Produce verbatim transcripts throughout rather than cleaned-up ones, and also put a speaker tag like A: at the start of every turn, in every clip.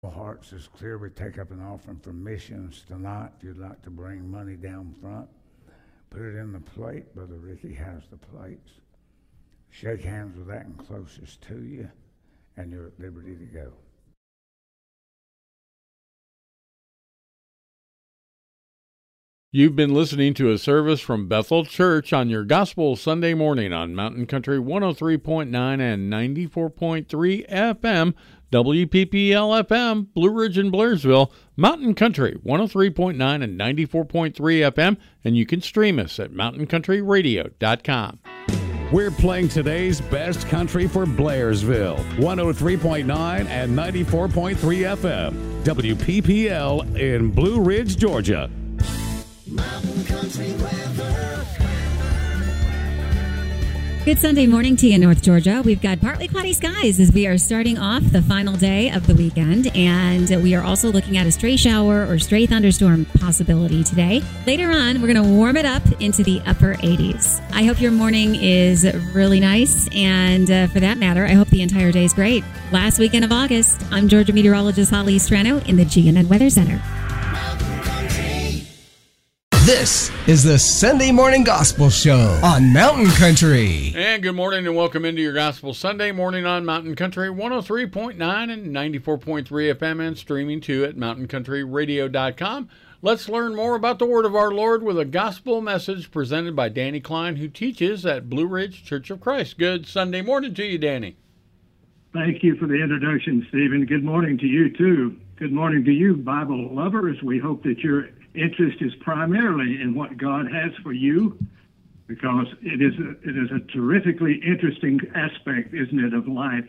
A: Hearts is clear. We take up an offering for missions tonight. If you'd like to bring money down front, put it in the plate. Brother Ricky has the plates. Shake hands with that and closest to you, and you're at liberty to go.
B: You've been listening to a service from Bethel Church on your Gospel Sunday morning on Mountain Country one oh three point nine and ninety-four point three F M, W P P L F M, Blue Ridge and Blairsville, Mountain Country one oh three point nine and ninety-four point three F M, and you can stream us at mountain country radio dot com.
C: We're playing today's best country for Blairsville, one oh three point nine and ninety-four point three F M, W P P L in Blue Ridge, Georgia.
D: Mountain Country weather.
E: Good Sunday morning to you, North Georgia. We've got partly cloudy skies as we are starting off the final day of the weekend, and we are also looking at a stray shower or stray thunderstorm possibility today. Later on, we're going to warm it up into the upper eighties. I hope your morning is really nice, and uh, for that matter, I hope the entire day is great. Last weekend of August, I'm Georgia meteorologist Holly Strano in the G N N Weather Center.
F: This is the Sunday Morning Gospel Show on Mountain Country.
B: And good morning and welcome into your Gospel Sunday morning on Mountain Country one oh three point nine and ninety-four point three F M and streaming too at mountain country radio dot com. Let's learn more about the Word of our Lord with a gospel message presented by Danny Klein, who teaches at Blue Ridge Church of Christ. Good Sunday morning to you, Danny.
G: Thank you for the introduction, Stephen. Good morning to you, too. Good morning to you, Bible lovers. We hope that you're interest is primarily in what God has for you, because it is a, it is a terrifically interesting aspect, isn't it, of life,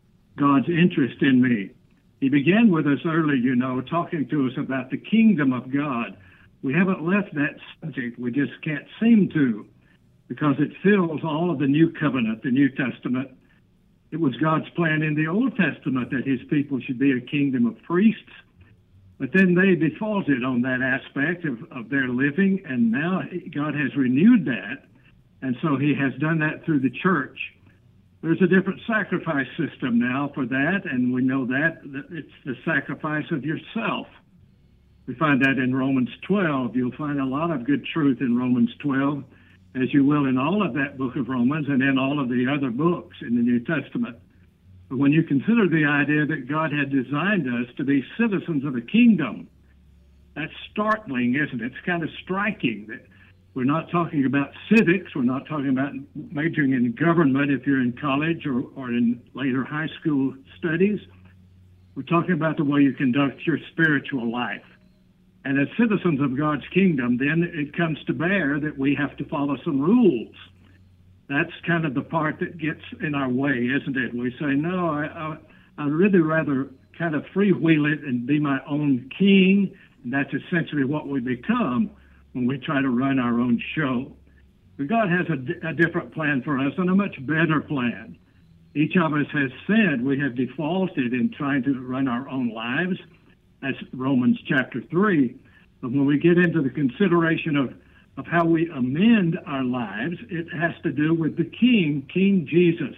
G: God's interest in me. He began with us earlier, you know, talking to us about the kingdom of God. We haven't left that subject. We just can't seem to, because it fills all of the New Covenant, the New Testament. It was God's plan in the Old Testament that his people should be a kingdom of priests. But then they defaulted on that aspect of, of their living, and now God has renewed that, and so he has done that through the church. There's a different sacrifice system now for that, and we know that, that it's the sacrifice of yourself. We find that in Romans twelve. You'll find a lot of good truth in Romans twelve, as you will in all of that book of Romans and in all of the other books in the New Testament. But when you consider the idea that God had designed us to be citizens of a kingdom, that's startling, isn't it? It's kind of striking that we're not talking about civics. We're not talking about majoring in government if you're in college or, or in later high school studies. We're talking about the way you conduct your spiritual life. And as citizens of God's kingdom, then it comes to bear that we have to follow some rules. That's kind of the part that gets in our way, isn't it? We say, no, I, I, I'd really rather kind of freewheel it and be my own king. And that's essentially what we become when we try to run our own show. But God has a, a different plan for us, and a much better plan. Each of us has sinned. We have defaulted in trying to run our own lives. That's Romans chapter three. But when we get into the consideration of of how we amend our lives, it has to do with the King, King Jesus.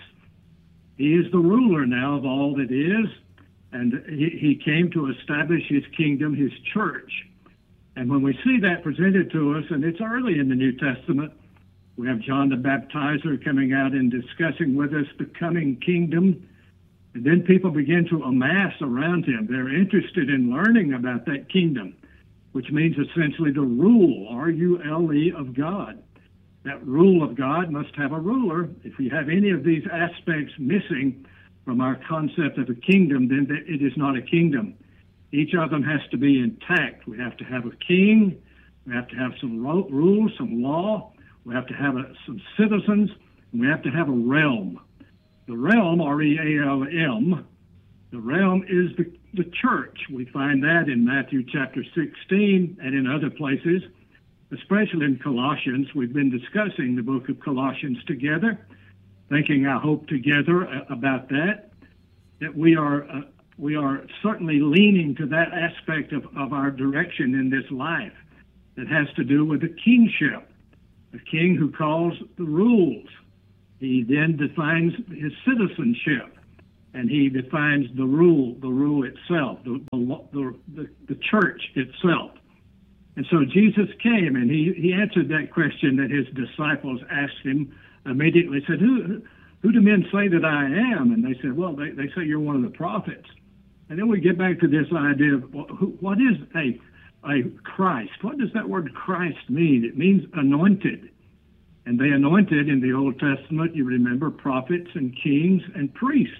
G: He is the ruler now of all that is, and he, he came to establish his kingdom, his church. And when we see that presented to us, and it's early in the New Testament, we have John the Baptizer coming out and discussing with us the coming kingdom, and then people begin to amass around him. They're interested in learning about that kingdom, which means essentially the rule, R U L E, of God. That rule of God must have a ruler. If we have any of these aspects missing from our concept of a kingdom, then it is not a kingdom. Each of them has to be intact. We have to have a king. We have to have some ro- rules, some law. We have to have a, some citizens. And we have to have a realm. The realm, R E A L M, the realm is the, the church. We find that in Matthew chapter sixteen and in other places, especially in Colossians. We've been discussing the book of Colossians together, thinking, I hope, together about that, that we are uh, we are certainly leaning to that aspect of, of our direction in this life that has to do with the kingship, the king who calls the rules. He then defines his citizenship. and he defines the rule, the rule itself, the, the, the, the church itself. And so Jesus came, and he, he answered that question that his disciples asked him immediately. Said, who, who do men say that I am? And they said, well, they, they say you're one of the prophets. And then we get back to this idea of well, who, what is a, a Christ? What does that word Christ mean? It means anointed. And they anointed in the Old Testament, you remember, prophets and kings and priests.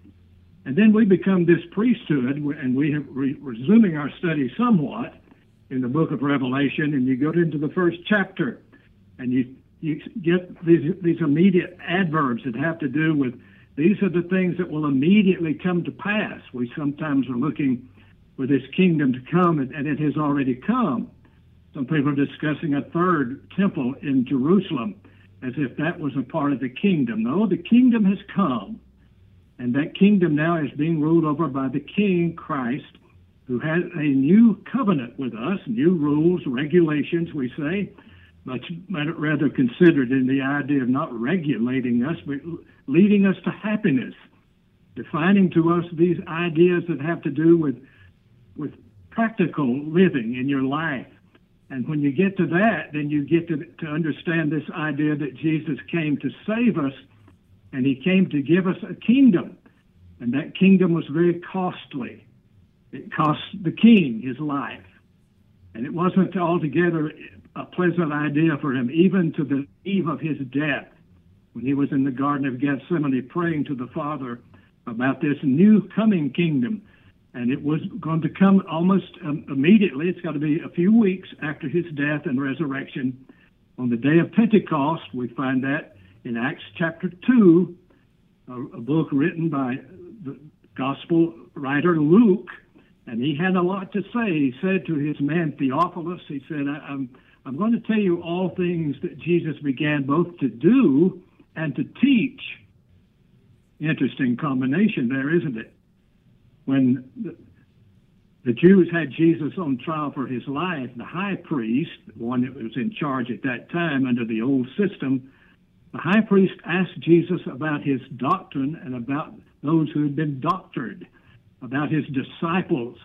G: And then we become this priesthood, and we have re- resuming our study somewhat in the book of Revelation, and you go into the first chapter, and you you get these these immediate adverbs that have to do with these are the things that will immediately come to pass. We sometimes are looking for this kingdom to come, and, and it has already come. Some people are discussing a third temple in Jerusalem as if that was a part of the kingdom. No, the kingdom has come, and that kingdom now is being ruled over by the King, Christ, who has a new covenant with us, new rules, regulations, we say, much rather considered in the idea of not regulating us, but leading us to happiness, defining to us these ideas that have to do with, with practical living in your life. And when you get to that, then you get to, to understand this idea that Jesus came to save us, and he came to give us a kingdom. And that kingdom was very costly. It cost the king his life. And it wasn't altogether a pleasant idea for him, even to the eve of his death, when he was in the Garden of Gethsemane praying to the Father about this new coming kingdom. And it was going to come almost um, immediately. It's got to be a few weeks after his death and resurrection. On the day of Pentecost, we find that in Acts chapter two, a, a book written by the gospel writer Luke, and he had a lot to say. He said to his man Theophilus, he said, I, I'm, I'm going to tell you all things that Jesus began both to do and to teach. Interesting combination there, isn't it? When the, the Jews had Jesus on trial for his life, the high priest, the one that was in charge at that time under the old system, the high priest asked Jesus about his doctrine and about those who had been doctored, about his disciples.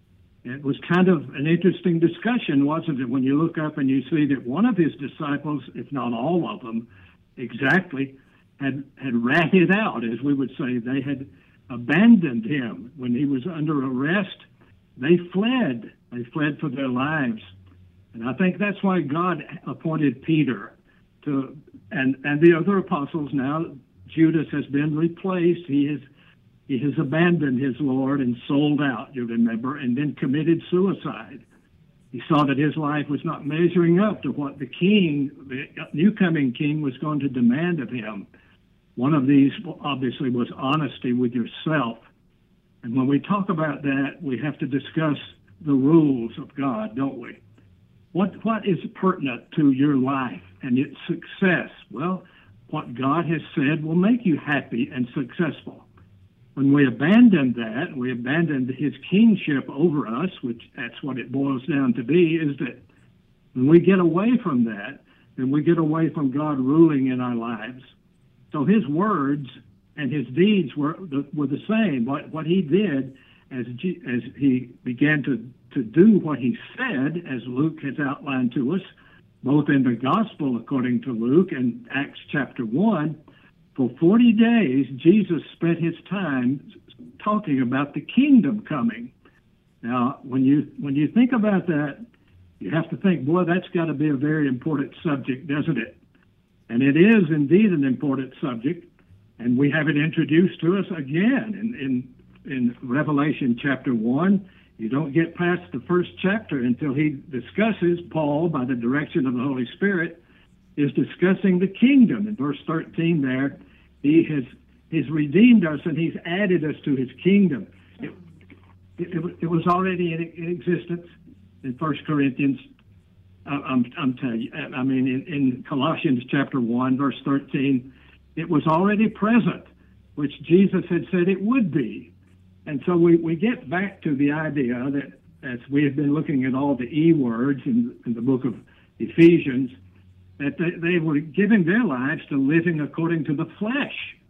G: It was kind of an interesting discussion, wasn't it, when you look up and you see that one of his disciples, if not all of them exactly, had, had ratted out, as we would say. They had abandoned him when he was under arrest. They fled. They fled for their lives. And I think that's why God appointed Peter to, and, and the other apostles now. Judas has been replaced. He has He has abandoned his Lord and sold out, you remember, and then committed suicide. He saw that his life was not measuring up to what the king, the new coming king, was going to demand of him. One of these, obviously, was honesty with yourself. And when we talk about that, we have to discuss the rules of God, don't we? What What is pertinent to your life and its success? Well, what God has said will make you happy and successful. When we abandon that, we abandon his kingship over us, which that's what it boils down to be, is that when we get away from that, then we get away from God ruling in our lives. So his words and his deeds were the, were the same. What what he did as G, as he began to, to do what he said, as Luke has outlined to us, both in the gospel according to Luke and Acts chapter one, for forty days, Jesus spent his time talking about the kingdom coming. Now, when you when you think about that, you have to think, boy, that's got to be a very important subject, doesn't it? And it is indeed an important subject, and we have it introduced to us again in, in, in Revelation chapter one. You don't get past the first chapter until he discusses, Paul, by the direction of the Holy Spirit, is discussing the kingdom. In verse thirteen there, he has he's redeemed us and he's added us to his kingdom. It, it, it was already in, in existence in First Corinthians. I'm, I'm telling you, I mean, in, in Colossians chapter one, verse thirteen, it was already present, which Jesus had said it would be. And so we, we get back to the idea that, as we have been looking at all the E words in, in the book of Ephesians, that they, they were giving their lives to living according to the flesh.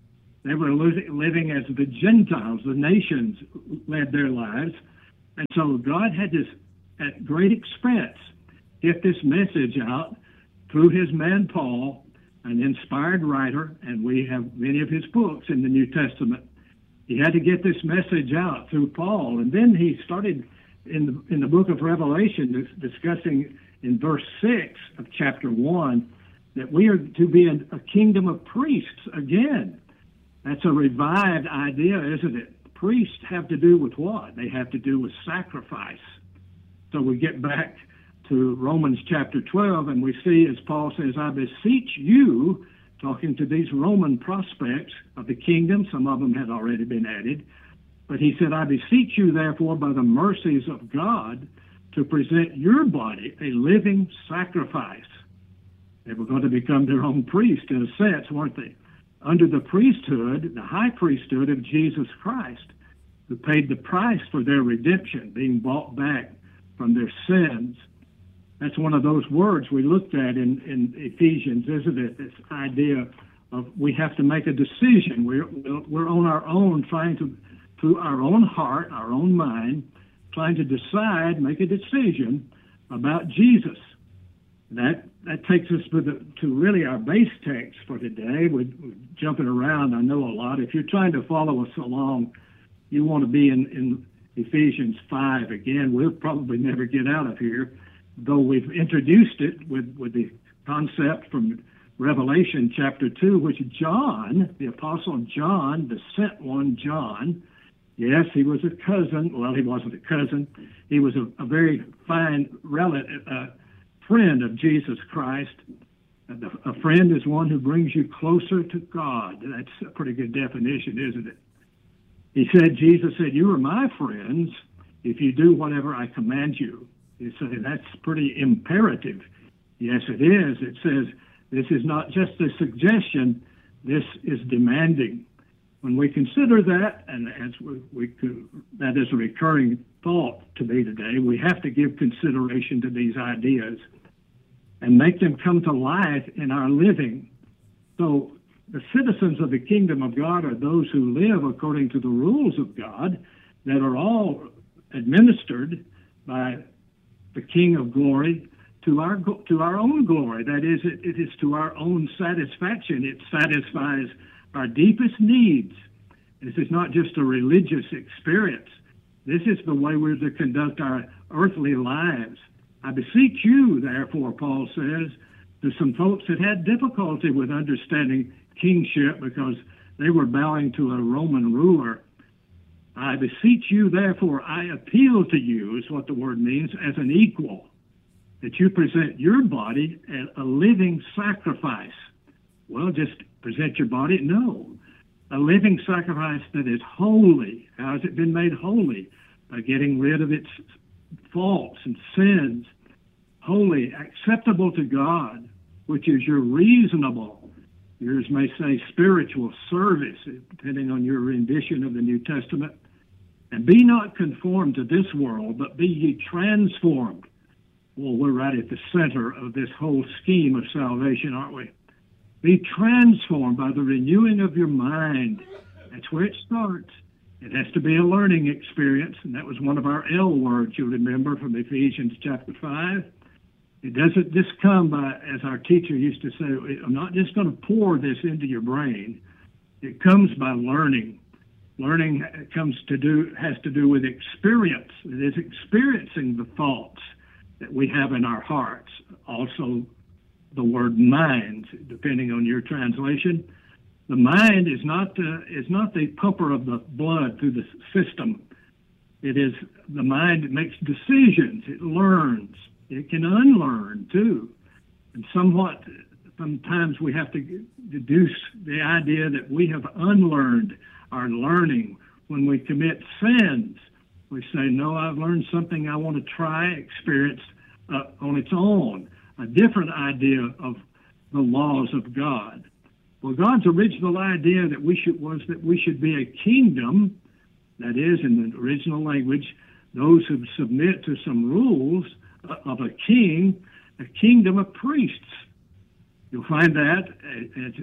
G: They were li- living as the Gentiles, the nations led their lives. And so God had this, at great expense, get this message out through his man Paul, an inspired writer, and we have many of his books in the New Testament. He had to get this message out through Paul. And then he started in the, in the book of Revelation dis- discussing in verse six of chapter one that we are to be a, a kingdom of priests again. That's a revived idea, isn't it? Priests have to do with what? They have to do with sacrifice. So we get back to Romans chapter twelve, and we see, as Paul says, I beseech you, talking to these Roman prospects of the kingdom, some of them had already been added, but he said, I beseech you, therefore, by the mercies of God, to present your body a living sacrifice. They were going to become their own priest, in a sense, weren't they? Under the priesthood, the high priesthood of Jesus Christ, who paid the price for their redemption, being bought back from their sins. That's one of those words we looked at in, in Ephesians, isn't it? This idea of we have to make a decision. We're, we're on our own, trying to, through our own heart, our own mind, trying to decide, make a decision about Jesus. That that takes us to, the, to really our base text for today. We're, we're jumping around, I know a lot. If you're trying to follow us along, you want to be in, in Ephesians five again. We'll probably never get out of here, though we've introduced it with, with the concept from Revelation chapter two, which John, the Apostle John, the sent one John, yes, he was a cousin. Well, he wasn't a cousin. He was a, a very fine relative, uh, friend of Jesus Christ. A friend is one who brings you closer to God. That's a pretty good definition, isn't it? He said, Jesus said, you are my friends if you do whatever I command you. He said, that's pretty imperative. Yes, it is. It says, this is not just a suggestion, this is demanding. When we consider that, and as we, we could, that is a recurring thought to me today, we have to give consideration to these ideas and make them come to life in our living. So the citizens of the kingdom of God are those who live according to the rules of God that are all administered by the King of glory to our to our own glory. That is, it, it is to our own satisfaction. It satisfies our deepest needs. This is not just a religious experience. This is the way we're to conduct our earthly lives. I beseech you, therefore, Paul says, to some folks that had difficulty with understanding kingship because they were bowing to a Roman ruler. I beseech you, therefore, I appeal to you, is what the word means, as an equal, that you present your body as a living sacrifice. Well, just present your body? No. A living sacrifice that is holy. How has it been made holy? By getting rid of its faults and sins. Holy, acceptable to God, which is your reasonable, yours may say spiritual service, depending on your rendition of the New Testament. And be not conformed to this world, but be ye transformed. Well, we're right at the center of this whole scheme of salvation, aren't we? Be transformed by the renewing of your mind. That's where it starts. It has to be a learning experience, and that was one of our L words, you'll remember, from Ephesians chapter five. It doesn't just come by, as our teacher used to say, I'm not just going to pour this into your brain. It comes by learning. Learning comes to do has to do with experience. It is experiencing the thoughts that we have in our hearts. Also, the word mind, depending on your translation. The mind is not the, is not the pumper of the blood through the system. It is the mind that makes decisions. It learns. It can unlearn, too. And somewhat, sometimes we have to deduce the idea that we have unlearned our learning when we commit sins. We say, no, I've learned something I want to try, experience uh, on its own, a different idea of the laws of God. Well, God's original idea that we should was that we should be a kingdom, that is, in the original language, those who submit to some rules of a king, a kingdom of priests. You'll find that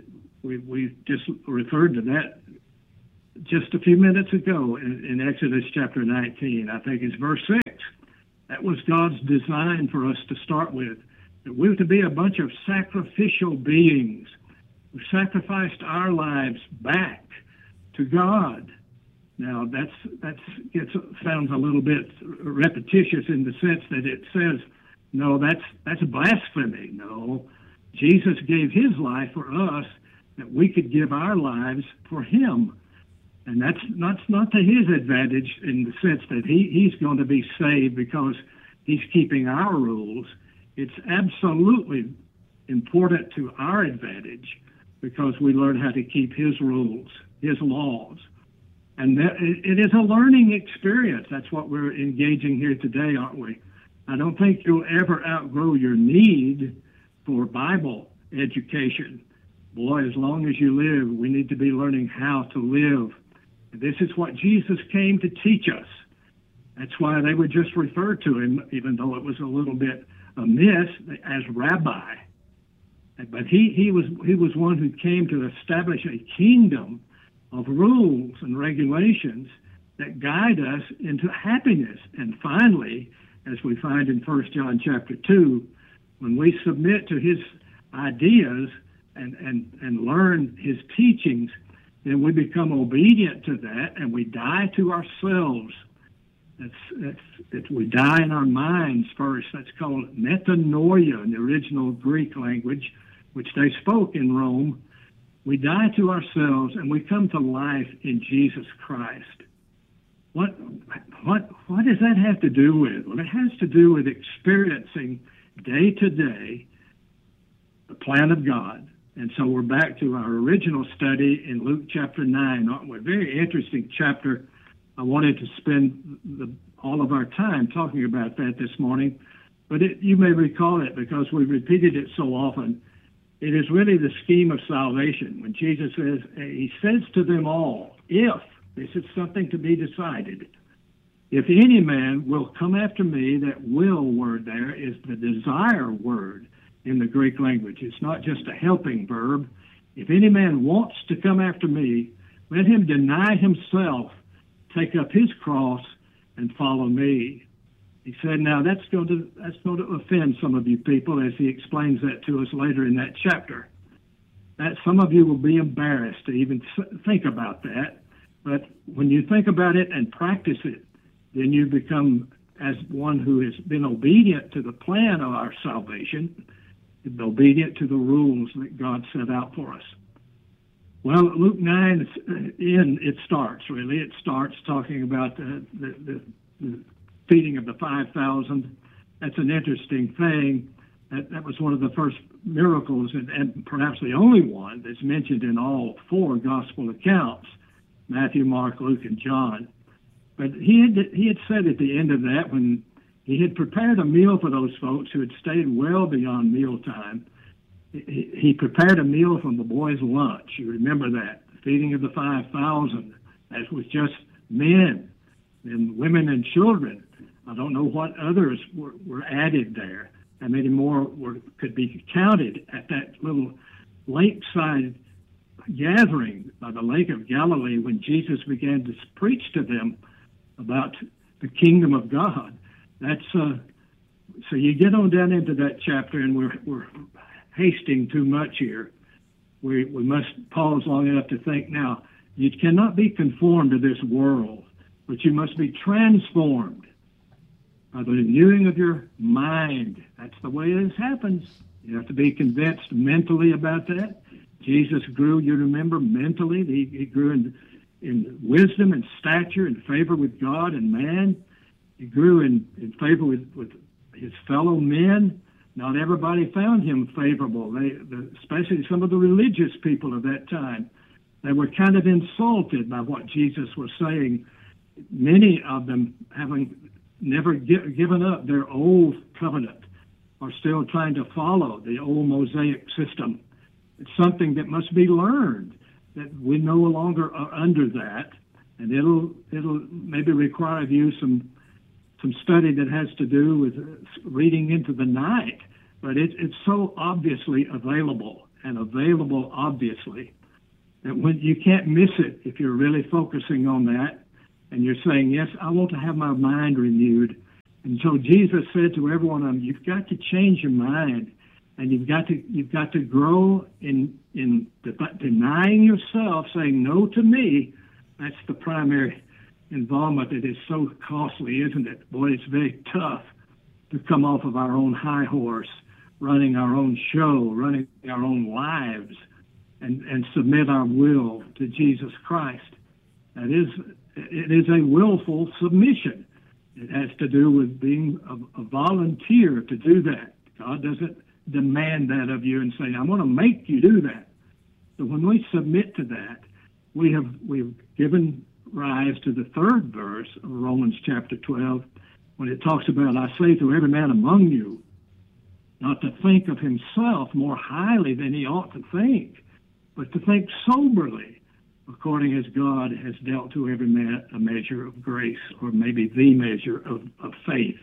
G: We, we just referred to that just a few minutes ago in, in Exodus chapter nineteen. I think it's verse six. That was God's design for us to start with. That we were to be a bunch of sacrificial beings who sacrificed our lives back to God. Now, that's that's gets, sounds a little bit repetitious in the sense that it says, no, that's that's blasphemy. No, Jesus gave his life for us that we could give our lives for him. And that's, that's not to his advantage in the sense that he, he's going to be saved because he's keeping our rules. It's absolutely important to our advantage because we learn how to keep his rules, his laws. And that, it is a learning experience. That's what we're engaging here today, aren't we? I don't think you'll ever outgrow your need for Bible education. Boy, as long as you live, we need to be learning how to live. This is what Jesus came to teach us. That's why they would just refer to him, even though it was a little bit amiss, as rabbi. But he, he was he was one who came to establish a kingdom of rules and regulations that guide us into happiness. And finally, as we find in First John chapter two, when we submit to his ideas and, and, and learn his teachings, then we become obedient to that and we die to ourselves. That's, that's, that we die in our minds first. That's called metanoia in the original Greek language, which they spoke in Rome. We die to ourselves and we come to life in Jesus Christ. What, what, what does that have to do with? Well, it has to do with experiencing day to day the plan of God. And so we're back to our original study in Luke chapter nine, aren't we? A very interesting chapter. I wanted to spend the, all of our time talking about that this morning, but it, you may recall it because we've repeated it so often. It is really the scheme of salvation. When Jesus says, he says to them all, if, this is something to be decided, if any man will come after me, that will word there is the desire word in the Greek language. It's not just a helping verb. If any man wants to come after me, let him deny himself, take up his cross, and follow me. He said, now that's going to that's going to offend some of you people as he explains that to us later in that chapter. That some of you will be embarrassed to even think about that. But when you think about it and practice it, then you become as one who has been obedient to the plan of our salvation, obedient to the rules that God set out for us. Well, Luke nine, in it starts, really. It starts talking about the, the, the, the feeding of the five thousand. That's an interesting thing. That, that was one of the first miracles, and, and perhaps the only one that's mentioned in all four gospel accounts, Matthew, Mark, Luke, and John. But he had, he had said at the end of that, when he had prepared a meal for those folks who had stayed well beyond mealtime, he, he prepared a meal from the boys' lunch. You remember that, the feeding of the five thousand. That was just men and women and children. I don't know what others were, were added there. How many more were, could be counted at that little lakeside gathering by the Lake of Galilee when Jesus began to preach to them about the kingdom of God. That's uh, so you get on down into that chapter, and we're we're hasting too much here. We we must pause long enough to think. Now, you cannot be conformed to this world, but you must be transformed by the renewing of your mind. That's the way this happens. You have to be convinced mentally about that. Jesus grew, you remember, mentally. He, he grew in, in wisdom and stature and favor with God and man. He grew in, in favor with, with his fellow men. Not everybody found him favorable, they, the, especially some of the religious people of that time. They were kind of insulted by what Jesus was saying, many of them having never gi- given up their old covenant are still trying to follow the old Mosaic system. It's something that must be learned, that we no longer are under that, and it'll it'll maybe require of you some some study that has to do with reading into the night, but it, it's so obviously available. and available, obviously. That when you can't miss it if you're really focusing on that, and you're saying, yes, I want to have my mind renewed. And so Jesus said to every one of them, you've got to change your mind, and you've got to you've got to grow in in de- denying yourself, saying no to me. That's the primary involvement that is so costly, isn't it? Boy, it's very tough to come off of our own high horse, running our own show, running our own lives, and, and submit our will to Jesus Christ. That is, it is a willful submission. It has to do with being a, a volunteer to do that. God doesn't demand that of you and say, I'm going to make you do that. So when we submit to that, we have we've given rise to the third verse of Romans chapter twelve, when it talks about, I say to every man among you, not to think of himself more highly than he ought to think, but to think soberly, according as God has dealt to every man a measure of grace, or maybe the measure of, of faith.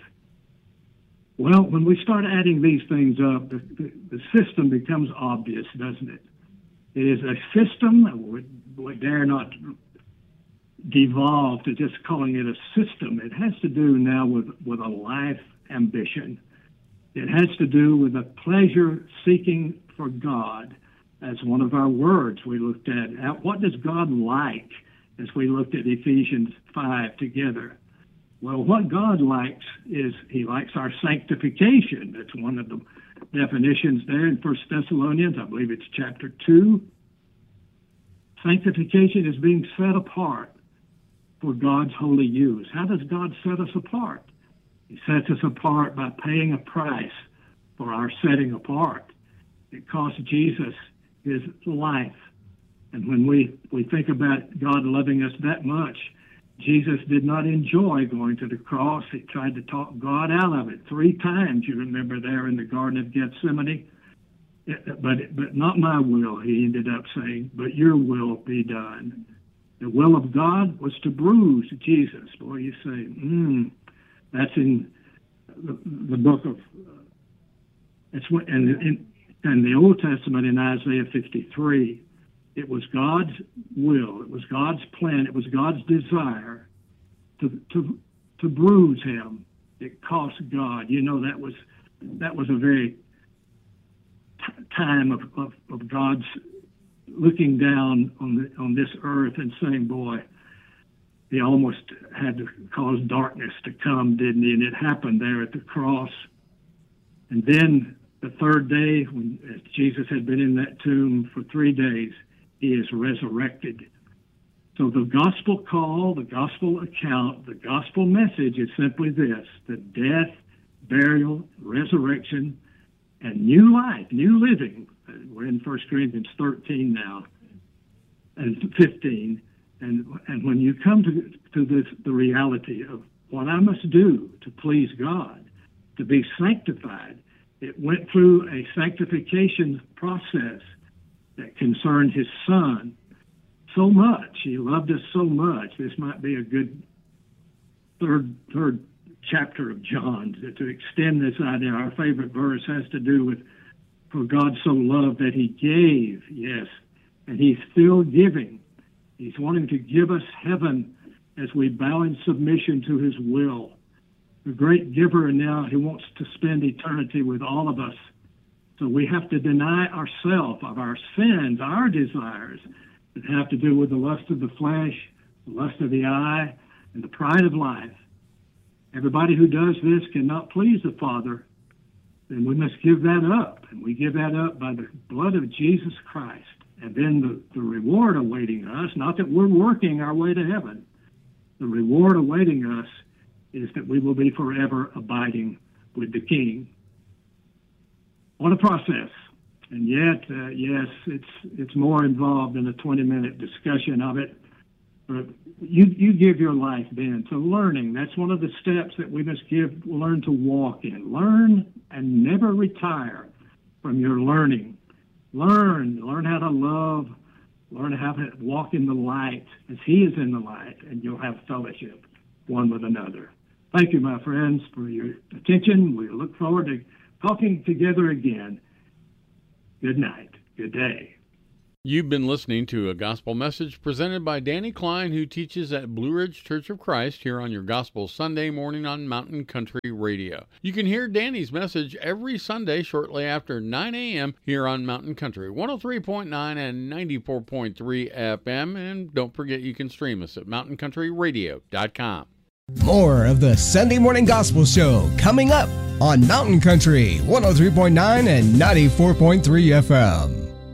G: Well, when we start adding these things up, the, the, the system becomes obvious, doesn't it? It is a system, we, we dare not devolve to just calling it a system. It has to do now with, with a life ambition. It has to do with a pleasure seeking for God, as one of our words we looked at. What does God like, as we looked at Ephesians five together? Well, what God likes is he likes our sanctification. That's one of the definitions there in First Thessalonians. I believe it's chapter two. Sanctification is being set apart for God's holy use. How does God set us apart? He sets us apart by paying a price for our setting apart. It cost Jesus his life. And when we, we think about God loving us that much, Jesus did not enjoy going to the cross. He tried to talk God out of it three times, you remember, there in the Garden of Gethsemane. But, but not my will, he ended up saying, but your will be done. The will of God was to bruise Jesus. Boy, you say, hmm, that's in the, the book of, uh, it's what, and in, in the Old Testament in Isaiah fifty-three, it was God's will, it was God's plan, it was God's desire to to to bruise him. It cost God. You know, that was that was a very t- time of, of, of God's looking down on the on this earth and saying, boy, he almost had to cause darkness to come, didn't he? And it happened there at the cross. And then the third day, when Jesus had been in that tomb for three days, he is resurrected. So the gospel call, the gospel account, the gospel message is simply this: the death, burial, resurrection, and new life, new living. We're in First Corinthians thirteen now, and fifteen. And and when you come to to this, the reality of what I must do to please God, to be sanctified, it went through a sanctification process that concerned his son so much. He loved us so much. This might be a good third third chapter of John to, to extend this idea. Our favorite verse has to do with, for God so loved that he gave, yes, and he's still giving. He's wanting to give us heaven as we bow in submission to his will. The great giver, and now he wants to spend eternity with all of us. So we have to deny ourselves of our sins, our desires that have to do with the lust of the flesh, the lust of the eye, and the pride of life. Everybody who does this cannot please the Father, then we must give that up. And we give that up by the blood of Jesus Christ. And then the, the reward awaiting us, not that we're working our way to heaven, the reward awaiting us is that we will be forever abiding with the King. What a process. And yet, uh, yes, it's it's more involved in a twenty-minute discussion of it. But you you give your life then to learning. That's one of the steps that we must give, learn to walk in. Learn and never retire from your learning. Learn, learn how to love, learn how to walk in the light as he is in the light, and you'll have fellowship one with another. Thank you, my friends, for your attention. We look forward to talking together again. Good night. Good day.
B: You've been listening to a gospel message presented by Danny Klein, who teaches at Blue Ridge Church of Christ here on your Gospel Sunday morning on Mountain Country Radio. You can hear Danny's message every Sunday shortly after nine a.m. here on Mountain Country, one oh three point nine and ninety-four point three F M. And don't forget you can stream us at mountain country radio dot com.
F: More of the Sunday Morning Gospel Show coming up on Mountain Country one oh three point nine and ninety-four point three F M.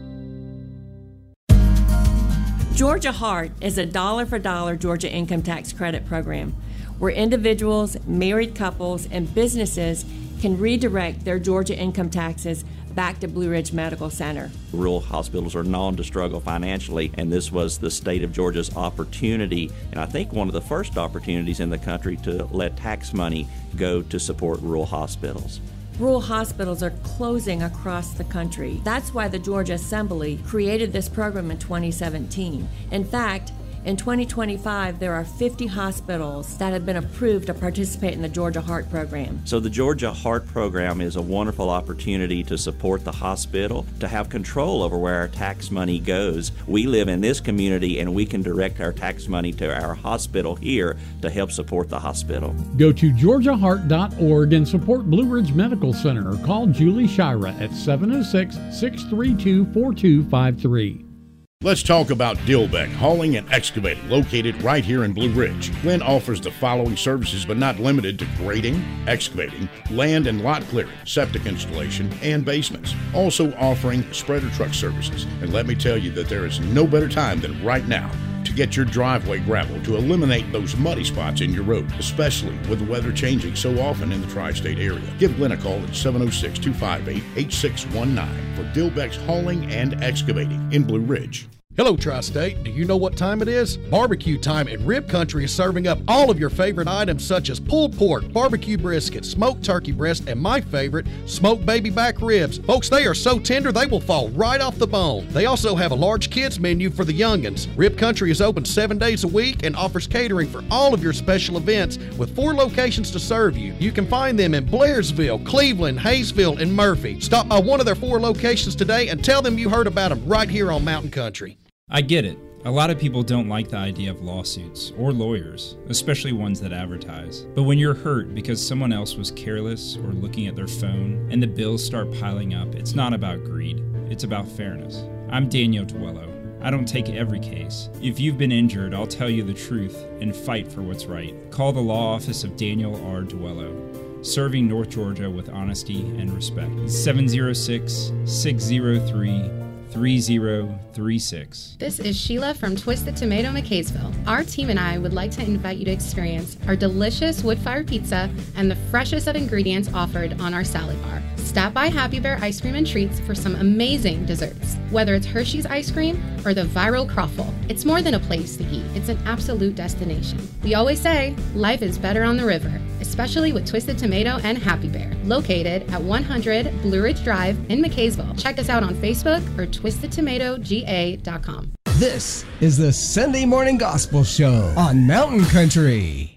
H: Georgia Heart is a dollar-for-dollar Georgia income tax credit program where individuals, married couples, and businesses can redirect their Georgia income taxes back to Blue Ridge Medical Center.
I: Rural hospitals are known to struggle financially, and this was the state of Georgia's opportunity, and I think one of the first opportunities in the country to let tax money go to support rural hospitals.
H: Rural hospitals are closing across the country. That's why the Georgia Assembly created this program in twenty seventeen. In fact, in twenty twenty-five, there are fifty hospitals that have been approved to participate in the Georgia Heart Program.
I: So the Georgia Heart Program is a wonderful opportunity to support the hospital, to have control over where our tax money goes. We live in this community and we can direct our tax money to our hospital here to help support the hospital.
B: Go to georgia heart dot org and support Blue Ridge Medical Center or call Julie Shira at seven oh six, six three two, four two five three.
J: Let's talk about Dilbeck Hauling and Excavating, located right here in Blue Ridge. Glenn offers the following services, but not limited to grading, excavating, land and lot clearing, septic installation, and basements. Also offering spreader truck services. And let me tell you that there is no better time than right now to get your driveway gravel to eliminate those muddy spots in your road, especially with the weather changing so often in the tri-state area. Give Glenn a call at seven oh six, two five eight, eight six one nine for Dilbeck's Hauling and Excavating in Blue Ridge.
K: Hello, Tri-State. Do you know what time it is? Barbecue time at Rib Country is serving up all of your favorite items such as pulled pork, barbecue brisket, smoked turkey breast, and my favorite, smoked baby back ribs. Folks, they are so tender they will fall right off the bone. They also have a large kids menu for the youngins. Rib Country is open seven days a week and offers catering for all of your special events with four locations to serve you. You can find them in Blairsville, Cleveland, Hayesville, and Murphy. Stop by one of their four locations today and tell them you heard about them right here on Mountain Country.
L: I get it. A lot of people don't like the idea of lawsuits or lawyers, especially ones that advertise. But when you're hurt because someone else was careless or looking at their phone and the bills start piling up, it's not about greed. It's about fairness. I'm Daniel Duello. I don't take every case. If you've been injured, I'll tell you the truth and fight for what's right. Call the law office of Daniel R. Duello, serving North Georgia with honesty and respect. seven oh six, six oh three, three oh three six.
M: This is Sheila from Twisted Tomato McKaysville. Our team and I would like to invite you to experience our delicious wood-fired pizza and the freshest of ingredients offered on our salad bar. Stop by Happy Bear Ice Cream and Treats for some amazing desserts. Whether it's Hershey's ice cream or the viral Croffle, it's more than a place to eat. It's an absolute destination. We always say, life is better on the river, especially with Twisted Tomato and Happy Bear, located at one hundred Blue Ridge Drive in McKaysville. Check us out on Facebook or twisted tomato g a dot com.
F: This is the Sunday Morning Gospel Show on Mountain Country.